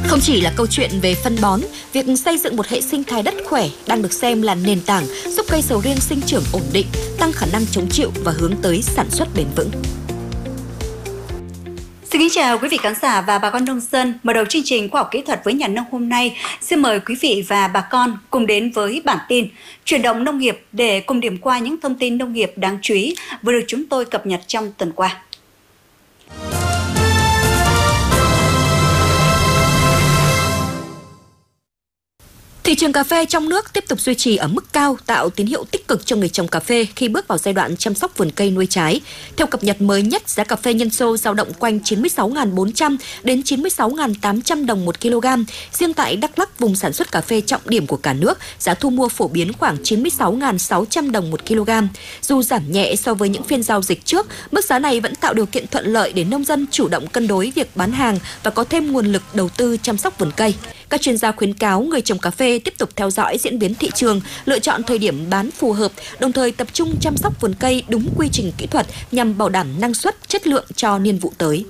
Không chỉ là câu chuyện về phân bón, việc xây dựng một hệ sinh thái đất khỏe đang được xem là nền tảng giúp cây sầu riêng sinh trưởng ổn định, tăng khả năng chống chịu và hướng tới sản xuất bền vững. Xin kính chào quý vị khán giả và bà con nông dân. Mở đầu chương trình Khoa học Kỹ thuật với Nhà nông hôm nay, xin mời quý vị và bà con cùng đến với bản tin Chuyển động nông nghiệp để cùng điểm qua những thông tin nông nghiệp đáng chú ý vừa được chúng tôi cập nhật trong tuần qua. Thị trường cà phê trong nước tiếp tục duy trì ở mức cao, tạo tín hiệu tích cực cho người trồng cà phê khi bước vào giai đoạn chăm sóc vườn cây nuôi trái. Theo cập nhật mới nhất, giá cà phê nhân sô dao động quanh 96.400 đến 96.800 đồng 1 kg. Riêng tại Đắk Lắk, vùng sản xuất cà phê trọng điểm của cả nước, giá thu mua phổ biến khoảng 96.600 đồng 1 kg. Dù giảm nhẹ so với những phiên giao dịch trước, mức giá này vẫn tạo điều kiện thuận lợi để nông dân chủ động cân đối việc bán hàng và có thêm nguồn lực đầu tư chăm sóc vườn cây. Các chuyên gia khuyến cáo người trồng cà phê tiếp tục theo dõi diễn biến thị trường, lựa chọn thời điểm bán phù hợp, đồng thời tập trung chăm sóc vườn cây đúng quy trình kỹ thuật nhằm bảo đảm năng suất, chất lượng cho niên vụ tới.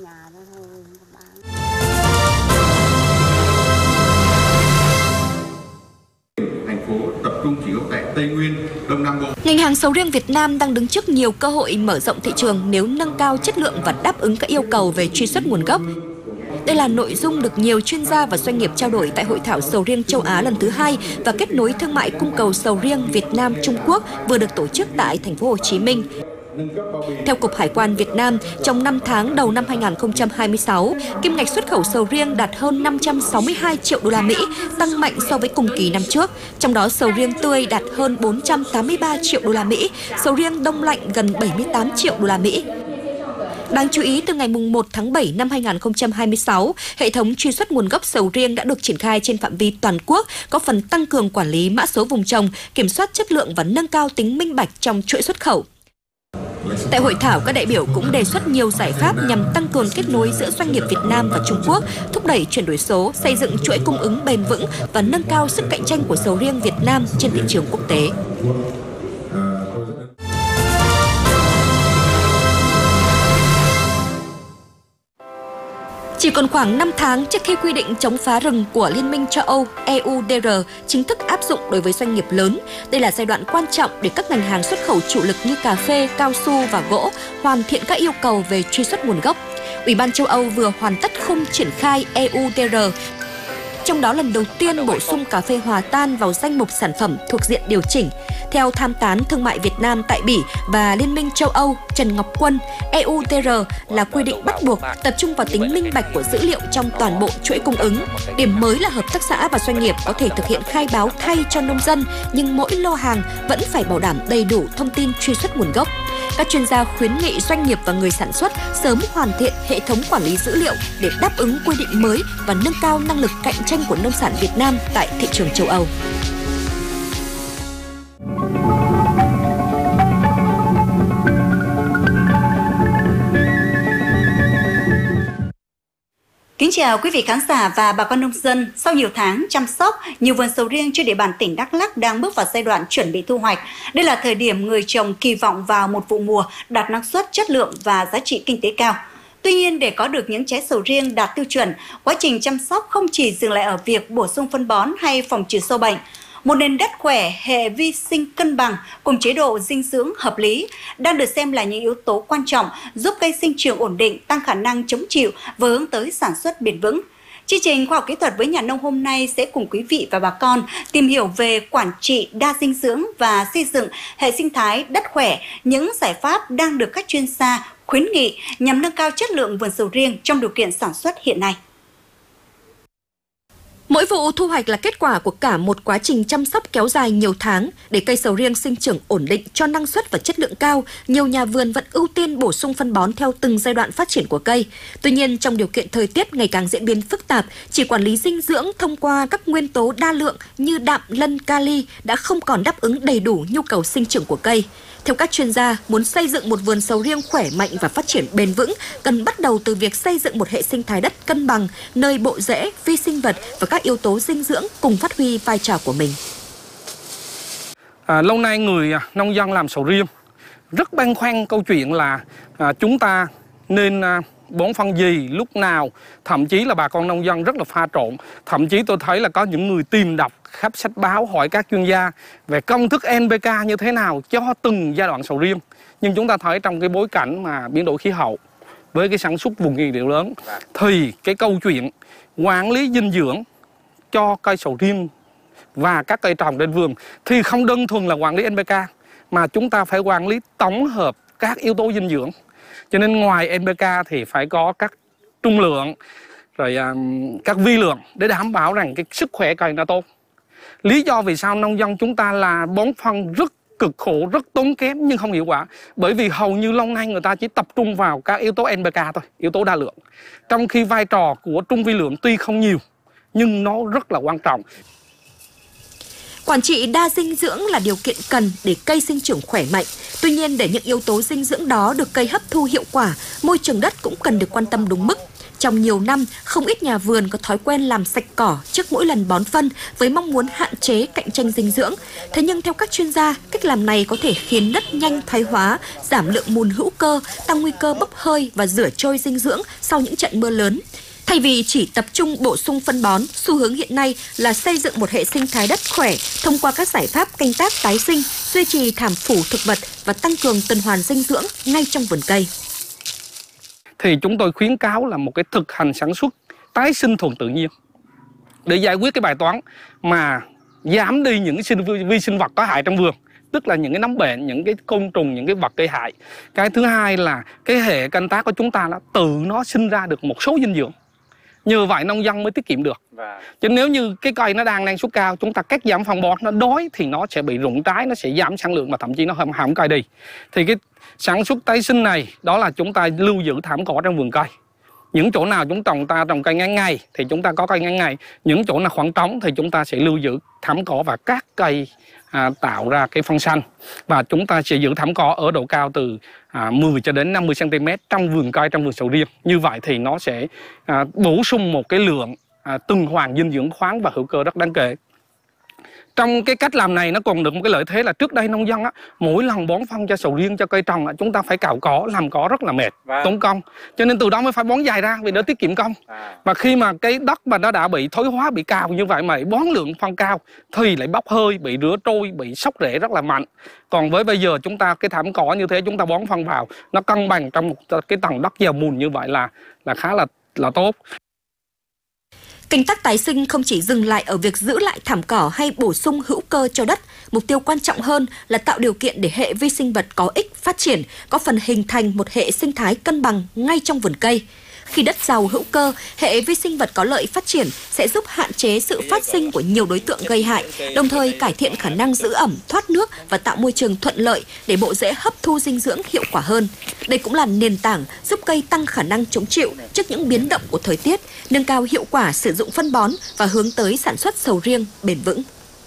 Thành phố tập trung chỉ có tại Tây Nguyên, Đông Nam Bộ. Ngành hàng sầu riêng Việt Nam đang đứng trước nhiều cơ hội mở rộng thị trường nếu nâng cao chất lượng và đáp ứng các yêu cầu về truy xuất nguồn gốc. Đây là nội dung được nhiều chuyên gia và doanh nghiệp trao đổi tại Hội thảo sầu riêng châu Á lần thứ 2 và kết nối thương mại cung cầu sầu riêng Việt Nam Trung Quốc vừa được tổ chức tại thành phố Hồ Chí Minh. Theo Cục Hải quan Việt Nam, trong 5 tháng đầu năm 2026, kim ngạch xuất khẩu sầu riêng đạt hơn 562 triệu đô la Mỹ, tăng mạnh so với cùng kỳ năm trước. Trong đó sầu riêng tươi đạt hơn 483 triệu đô la Mỹ, sầu riêng đông lạnh gần 78 triệu đô la Mỹ. Đáng chú ý, từ ngày 1 tháng 7 năm 2026, hệ thống truy xuất nguồn gốc sầu riêng đã được triển khai trên phạm vi toàn quốc, có phần tăng cường quản lý mã số vùng trồng, kiểm soát chất lượng và nâng cao tính minh bạch trong chuỗi xuất khẩu. Tại hội thảo, các đại biểu cũng đề xuất nhiều giải pháp nhằm tăng cường kết nối giữa doanh nghiệp Việt Nam và Trung Quốc, thúc đẩy chuyển đổi số, xây dựng chuỗi cung ứng bền vững và nâng cao sức cạnh tranh của sầu riêng Việt Nam trên thị trường quốc tế. Chỉ còn khoảng 5 tháng trước khi quy định chống phá rừng của Liên minh châu Âu EUDR chính thức áp dụng đối với doanh nghiệp lớn, đây là giai đoạn quan trọng để các ngành hàng xuất khẩu chủ lực như cà phê, cao su và gỗ hoàn thiện các yêu cầu về truy xuất nguồn gốc. Ủy ban châu Âu vừa hoàn tất khung triển khai EUDR, trong đó lần đầu tiên bổ sung cà phê hòa tan vào danh mục sản phẩm thuộc diện điều chỉnh. Theo tham tán thương mại Việt Nam tại Bỉ và Liên minh châu Âu Trần Ngọc Quân, EUDR là quy định bắt buộc tập trung vào tính minh bạch của dữ liệu trong toàn bộ chuỗi cung ứng. Điểm mới là hợp tác xã và doanh nghiệp có thể thực hiện khai báo thay cho nông dân, nhưng mỗi lô hàng vẫn phải bảo đảm đầy đủ thông tin truy xuất nguồn gốc. Các chuyên gia khuyến nghị doanh nghiệp và người sản xuất sớm hoàn thiện hệ thống quản lý dữ liệu để đáp ứng quy định mới và nâng cao năng lực cạnh tranh của nông sản Việt Nam tại thị trường châu Âu. Kính chào quý vị khán giả và bà con nông dân. Sau nhiều tháng chăm sóc, nhiều vườn sầu riêng trên địa bàn tỉnh Đắk Lắk đang bước vào giai đoạn chuẩn bị thu hoạch. Đây là thời điểm người trồng kỳ vọng vào một vụ mùa đạt năng suất, chất lượng và giá trị kinh tế cao. Tuy nhiên, để có được những trái sầu riêng đạt tiêu chuẩn, quá trình chăm sóc không chỉ dừng lại ở việc bổ sung phân bón hay phòng trừ sâu bệnh. Một nền đất khỏe, hệ vi sinh cân bằng cùng chế độ dinh dưỡng hợp lý đang được xem là những yếu tố quan trọng giúp cây sinh trưởng ổn định, tăng khả năng chống chịu và hướng tới sản xuất bền vững. Chương trình Khoa học Kỹ thuật với Nhà nông hôm nay sẽ cùng quý vị và bà con tìm hiểu về quản trị đa dinh dưỡng và xây dựng hệ sinh thái đất khỏe, những giải pháp đang được các chuyên gia khuyến nghị nhằm nâng cao chất lượng vườn sầu riêng trong điều kiện sản xuất hiện nay. Mỗi vụ thu hoạch là kết quả của cả một quá trình chăm sóc kéo dài nhiều tháng. Để cây sầu riêng sinh trưởng ổn định cho năng suất và chất lượng cao, nhiều nhà vườn vẫn ưu tiên bổ sung phân bón theo từng giai đoạn phát triển của cây. Tuy nhiên, trong điều kiện thời tiết ngày càng diễn biến phức tạp, chỉ quản lý dinh dưỡng thông qua các nguyên tố đa lượng như đạm, lân, kali đã không còn đáp ứng đầy đủ nhu cầu sinh trưởng của cây. Theo các chuyên gia, muốn xây dựng một vườn sầu riêng khỏe mạnh và phát triển bền vững, cần bắt đầu từ việc xây dựng một hệ sinh thái đất cân bằng, nơi bộ rễ, vi sinh vật và các yếu tố dinh dưỡng cùng phát huy vai trò của mình. Lâu nay người nông dân làm sầu riêng rất băn khoăn câu chuyện là chúng ta nên bón phân gì, lúc nào. Thậm chí là bà con nông dân rất là pha trộn. Thậm chí tôi thấy là có những người tìm đọc khắp sách báo hỏi các chuyên gia về công thức NPK như thế nào cho từng giai đoạn sầu riêng. Nhưng chúng ta thấy trong cái bối cảnh mà biến đổi khí hậu với cái sản xuất vùng nguyên liệu lớn thì cái câu chuyện quản lý dinh dưỡng cho cây sầu riêng và các cây trồng trên vườn thì không đơn thuần là quản lý NPK, mà chúng ta phải quản lý tổng hợp các yếu tố dinh dưỡng. Cho nên ngoài NPK thì phải có các trung lượng, rồi các vi lượng để đảm bảo rằng cái sức khỏe cây nó tốt. Lý do vì sao nông dân chúng ta là bón phân rất cực khổ, rất tốn kém nhưng không hiệu quả, bởi vì hầu như lâu nay người ta chỉ tập trung vào các yếu tố NPK thôi, yếu tố đa lượng. Trong khi vai trò của trung vi lượng tuy không nhiều nhưng nó rất là quan trọng. Quản trị đa dinh dưỡng là điều kiện cần để cây sinh trưởng khỏe mạnh. Tuy nhiên, để những yếu tố dinh dưỡng đó được cây hấp thu hiệu quả, môi trường đất cũng cần được quan tâm đúng mức. Trong nhiều năm, không ít nhà vườn có thói quen làm sạch cỏ trước mỗi lần bón phân với mong muốn hạn chế cạnh tranh dinh dưỡng. Thế nhưng theo các chuyên gia, cách làm này có thể khiến đất nhanh thoái hóa, giảm lượng mùn hữu cơ, tăng nguy cơ bốc hơi và rửa trôi dinh dưỡng sau những trận mưa lớn. Thay vì chỉ tập trung bổ sung phân bón, xu hướng hiện nay là xây dựng một hệ sinh thái đất khỏe thông qua các giải pháp canh tác tái sinh, duy trì thảm phủ thực vật và tăng cường tuần hoàn dinh dưỡng ngay trong vườn cây. Thì chúng tôi khuyến cáo là một cái thực hành sản xuất tái sinh thuần tự nhiên để giải quyết cái bài toán mà giảm đi những vi sinh vật có hại trong vườn, tức là những cái nấm bệnh, những cái côn trùng, những cái vật gây hại. Cái thứ hai là cái hệ canh tác của chúng ta là tự nó sinh ra được một số dinh dưỡng. Như vậy nông dân mới tiết kiệm được. Chứ nếu như cái cây nó đang năng suất cao, chúng ta cắt giảm phân bón, nó đói thì nó sẽ bị rụng trái, nó sẽ giảm sản lượng mà thậm chí nó hỏng cây đi. Thì cái sản xuất tái sinh này đó là chúng ta lưu giữ thảm cỏ trong vườn cây. Những chỗ nào chúng ta trồng cây ngắn ngày thì chúng ta có cây ngắn ngày. Những chỗ nào khoảng trống thì chúng ta sẽ lưu giữ thảm cỏ và các cây tạo ra cái phân xanh. Và chúng ta sẽ giữ thảm cỏ ở độ cao từ 10 cho đến 50 cm trong vườn cây, trong vườn sầu riêng. Như vậy thì nó sẽ bổ sung một cái lượng tuần hoàn dinh dưỡng khoáng và hữu cơ rất đáng kể. Trong cái cách làm này nó còn được một cái lợi thế là trước đây nông dân mỗi lần bón phân cho sầu riêng, cho cây trồng chúng ta phải cạo cỏ, làm cỏ rất là mệt, tốn công. Cho nên từ đó mới phải bón dài ra vì đỡ tiết kiệm công. Và khi mà cái đất mà nó đã bị thối hóa, bị cào như vậy mà bón lượng phân cao thì lại bốc hơi, bị rửa trôi, bị sốc rễ rất là mạnh. Còn với bây giờ chúng ta cái thảm cỏ như thế chúng ta bón phân vào, nó cân bằng trong một cái tầng đất giàu mùn như vậy là khá là tốt. Canh tác tái sinh không chỉ dừng lại ở việc giữ lại thảm cỏ hay bổ sung hữu cơ cho đất, mục tiêu quan trọng hơn là tạo điều kiện để hệ vi sinh vật có ích phát triển, có phần hình thành một hệ sinh thái cân bằng ngay trong vườn cây. Khi đất giàu hữu cơ, hệ vi sinh vật có lợi phát triển sẽ giúp hạn chế sự phát sinh của nhiều đối tượng gây hại, đồng thời cải thiện khả năng giữ ẩm, thoát nước và tạo môi trường thuận lợi để bộ rễ hấp thu dinh dưỡng hiệu quả hơn. Đây cũng là nền tảng giúp cây tăng khả năng chống chịu trước những biến động của thời tiết, nâng cao hiệu quả sử dụng phân bón và hướng tới sản xuất sầu riêng bền vững.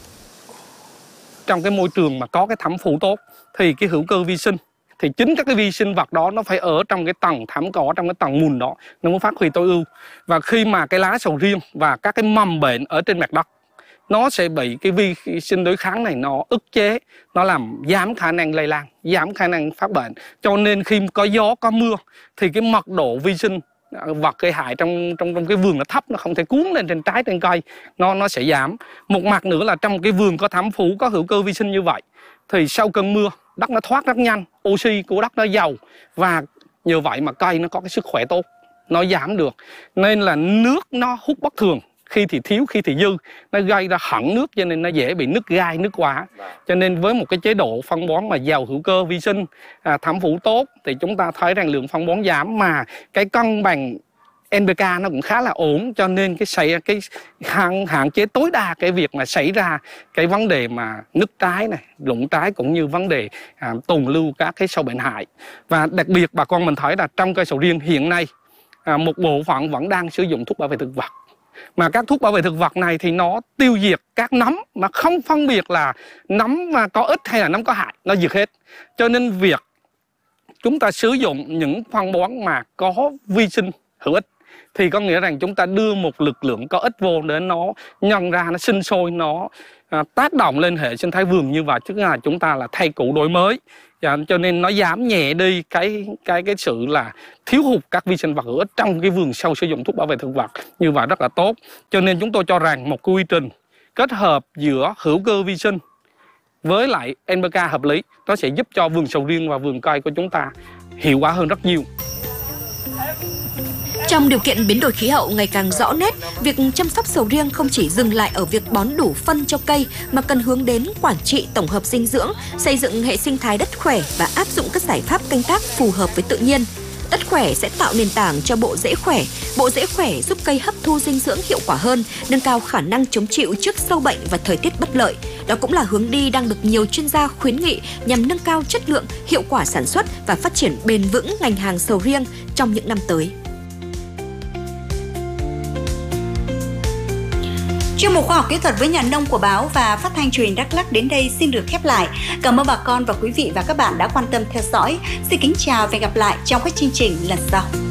Trong cái môi trường mà có cái thảm phủ tốt thì cái hữu cơ vi sinh, thì chính các cái vi sinh vật đó nó phải ở trong cái tầng thảm cỏ, trong cái tầng mùn đó nó mới phát huy tối ưu. Và khi mà cái lá sầu riêng và các cái mầm bệnh ở trên mặt đất nó sẽ bị cái vi sinh đối kháng này nó ức chế, nó làm giảm khả năng lây lan, giảm khả năng phát bệnh. Cho nên khi có gió, có mưa thì cái mật độ vi sinh vật gây hại trong cái vườn nó thấp, nó không thể cuốn lên trên trái, trên cây, nó sẽ giảm. Một mặt nữa là trong cái vườn có thảm phủ, có hữu cơ vi sinh như vậy thì sau cơn mưa đất nó thoát rất nhanh, oxy của đất nó giàu và nhờ vậy mà cây nó có cái sức khỏe tốt, nó giảm được. Nên là nước nó hút bất thường, khi thì thiếu, khi thì dư, nó gây ra hẳn nước cho nên nó dễ bị nứt gai, nứt quả. Cho nên với một cái chế độ phân bón mà giàu hữu cơ vi sinh, thảm phủ tốt thì chúng ta thấy rằng lượng phân bón giảm mà cái cân bằng NPK nó cũng khá là ổn, cho nên cái hạn chế tối đa cái việc mà xảy ra cái vấn đề mà nứt trái này, rụng trái cũng như vấn đề tồn lưu các cái sâu bệnh hại. Và đặc biệt bà con mình thấy là trong cây sầu riêng hiện nay một bộ phận vẫn đang sử dụng thuốc bảo vệ thực vật. Mà các thuốc bảo vệ thực vật này thì nó tiêu diệt các nấm mà không phân biệt là nấm mà có ích hay là nấm có hại, nó diệt hết. Cho nên việc chúng ta sử dụng những phân bón mà có vi sinh hữu ích thì có nghĩa rằng chúng ta đưa một lực lượng có ích vô để nó nhân ra, nó sinh sôi, nó tác động lên hệ sinh thái vườn như vậy. Chứ là chúng ta là thay cũ đổi mới Cho nên nó giảm nhẹ đi cái sự là thiếu hụt các vi sinh vật hữu ích trong cái vườn sau sử dụng thuốc bảo vệ thực vật, như vậy rất là tốt. Cho nên chúng tôi cho rằng một quy trình kết hợp giữa hữu cơ vi sinh với lại NPK hợp lý, nó sẽ giúp cho vườn sầu riêng và vườn cây của chúng ta hiệu quả hơn rất nhiều. Trong điều kiện biến đổi khí hậu ngày càng rõ nét, việc chăm sóc sầu riêng không chỉ dừng lại ở việc bón đủ phân cho cây mà cần hướng đến quản trị tổng hợp dinh dưỡng, xây dựng hệ sinh thái đất khỏe và áp dụng các giải pháp canh tác phù hợp với tự nhiên. Đất khỏe sẽ tạo nền tảng cho bộ rễ khỏe giúp cây hấp thu dinh dưỡng hiệu quả hơn, nâng cao khả năng chống chịu trước sâu bệnh và thời tiết bất lợi. Đó cũng là hướng đi đang được nhiều chuyên gia khuyến nghị nhằm nâng cao chất lượng, hiệu quả sản xuất và phát triển bền vững ngành hàng sầu riêng trong những năm tới. Chuyên mục khoa học kỹ thuật với nhà nông của báo và phát thanh truyền hình Đắk Lắk đến đây xin được khép lại. Cảm ơn bà con và quý vị và các bạn đã quan tâm theo dõi. Xin kính chào và hẹn gặp lại trong các chương trình lần sau.